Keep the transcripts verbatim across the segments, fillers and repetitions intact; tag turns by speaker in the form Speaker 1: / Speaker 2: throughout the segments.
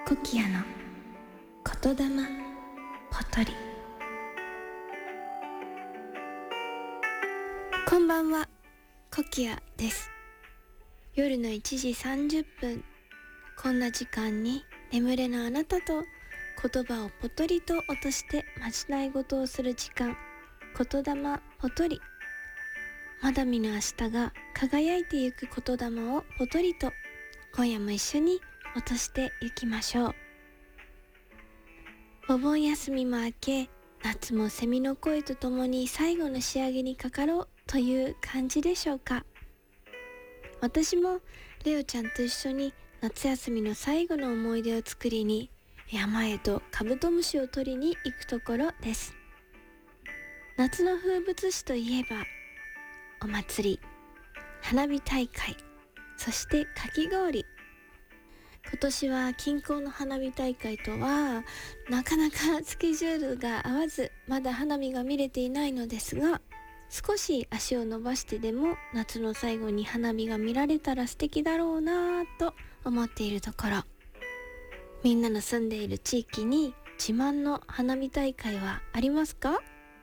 Speaker 1: コキアの言霊ポトリ。こんばんは、コキアです。夜のいちじさんじゅっぷん、こんな時間に眠れぬあなたと言葉をポトリと落としてまじない事をする時間、言霊ポトリ。まだ見ぬ明日が輝いてゆく言霊をポトリと、今夜も一緒に落としていきましょう。お盆休みも明け、夏もセミの声とともに最後の仕上げにかかろうという感じでしょうか。私もレオちゃんと一緒に夏休みの最後の思い出を作りに山へとカブトムシを取りに行くところです。夏の風物詩といえばお祭り、花火大会、そしてかき氷。今年は近郊の花火大会とはなかなかスケジュールが合わず、まだ花火が見れていないのですが、少し足を伸ばしてでも夏の最後に花火が見られたら素敵だろうなぁと思っているところ。みんなの住んでいる地域に自慢の花火大会はありますか？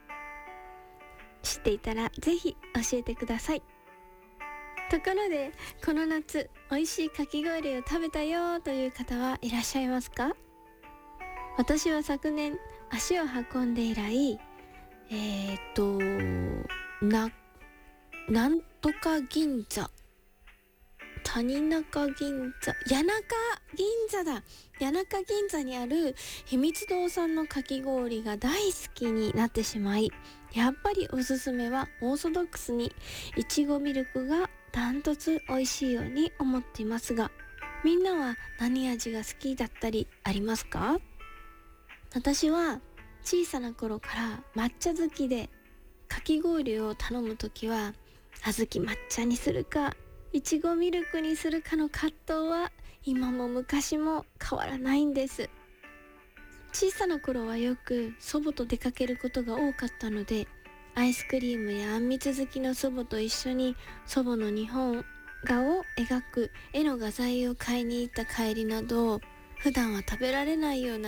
Speaker 1: 知っていたらぜひ教えてください。ところで、この夏美味しいかき氷を食べたよという方はいらっしゃいますか？私は昨年足を運んで以来、えーっとななんとか銀座、谷中銀座、谷中銀座だ谷中銀座にある秘密堂さんのかき氷が大好きになってしまい、やっぱりおすすめはオーソドックスにいちごミルクがダントツ美味しいように思っていますが、みんなは何味が好きだったりありますか？私は小さな頃から抹茶好きで、かき氷を頼むときは小豆抹茶にするかいちごミルクにするかの葛藤は今も昔も変わらないんです。小さな頃はよく祖母と出かけることが多かったので、アイスクリームやあんみつ好きの祖母と一緒に祖母の日本画を描く絵の画材を買いに行った帰りなど、普段は食べられないような